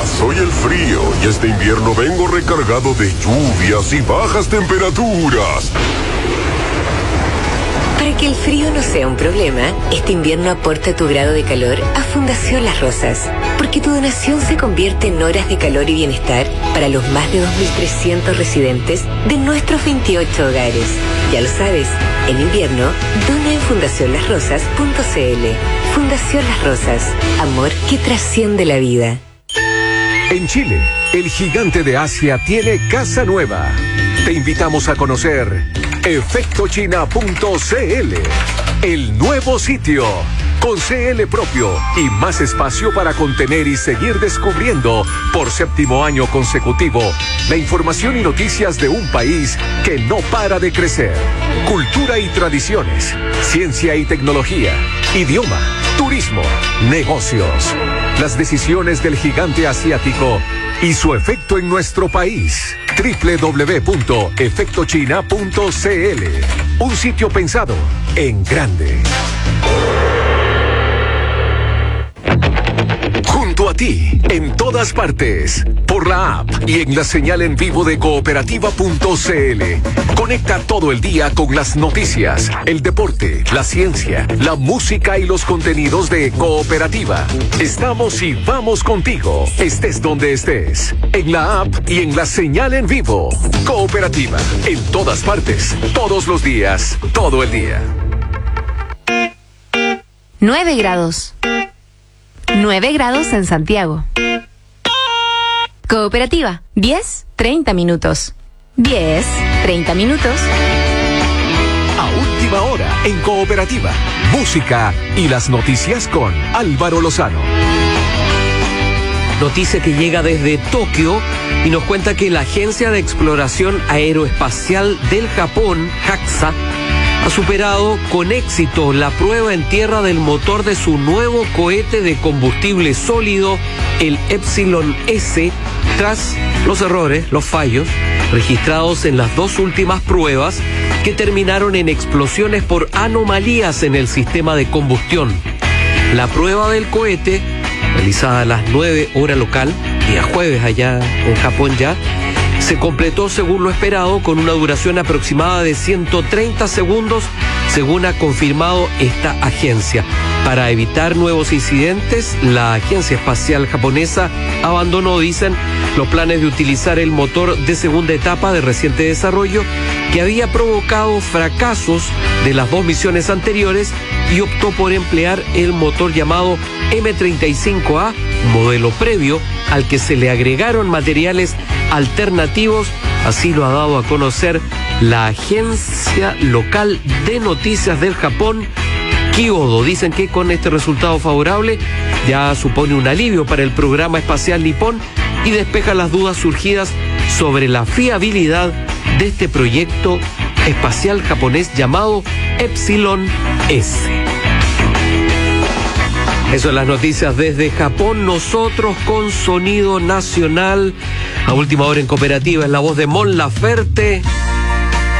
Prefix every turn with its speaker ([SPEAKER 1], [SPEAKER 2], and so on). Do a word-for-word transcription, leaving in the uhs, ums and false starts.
[SPEAKER 1] soy el frío y este invierno vengo recargado de lluvias y bajas temperaturas.
[SPEAKER 2] Para que el frío no sea un problema, este invierno aporta tu grado de calor a Fundación Las Rosas, porque tu donación se convierte en horas de calor y bienestar para los más de dos mil trescientos residentes de nuestros veintiocho hogares. Ya lo sabes, en invierno, dona en fundación las rosas punto c l. Fundación Las Rosas, amor que trasciende la vida.
[SPEAKER 3] En Chile, el gigante de Asia tiene casa nueva. Te invitamos a conocer efecto china punto c l, el nuevo sitio, con C L propio y más espacio para contener y seguir descubriendo por séptimo año consecutivo la información y noticias de un país que no para de crecer. Cultura y tradiciones, ciencia y tecnología, idioma, turismo, negocios. Las decisiones del gigante asiático y su efecto en nuestro país. doble u doble u doble u punto efecto china punto c l. Un sitio pensado en grande. Junto a ti, en todas partes, por la app y en la señal en vivo de cooperativa punto c l. Conecta todo el día con las noticias, el deporte, la ciencia, la música y los contenidos de Cooperativa. Estamos y vamos contigo, estés donde estés, en la app y en la señal en vivo. Cooperativa, en todas partes, todos los días, todo el día.
[SPEAKER 4] nueve grados. nueve grados en Santiago. Cooperativa, diez, treinta minutos. diez, treinta minutos.
[SPEAKER 3] A última hora en Cooperativa, música y las noticias con Álvaro Lozano.
[SPEAKER 5] Noticia que llega desde Tokio y nos cuenta que la Agencia de Exploración Aeroespacial del Japón, JAXA, ha superado con éxito la prueba en tierra del motor de su nuevo cohete de combustible sólido, el Epsilon S, tras los errores, los fallos, registrados en las dos últimas pruebas que terminaron en explosiones por anomalías en el sistema de combustión. La prueba del cohete, realizada a las nueve hora local, día jueves allá en Japón ya, se completó según lo esperado con una duración aproximada de ciento treinta segundos, según ha confirmado esta agencia. Para evitar nuevos incidentes, la Agencia Espacial Japonesa abandonó, dicen, los planes de utilizar el motor de segunda etapa de reciente desarrollo que había provocado fracasos de las dos misiones anteriores y optó por emplear el motor llamado eme treinta y cinco A, modelo previo al que se le agregaron materiales alternativos. Así lo ha dado a conocer la agencia local de noticias del Japón, Kyodo. Dicen que con este resultado favorable ya supone un alivio para el programa espacial nipón y despeja las dudas surgidas sobre la fiabilidad de este proyecto espacial japonés llamado Epsilon S. Eso es las noticias desde Japón. Nosotros con sonido nacional. A última hora en Cooperativa, en la voz de Mon Laferte.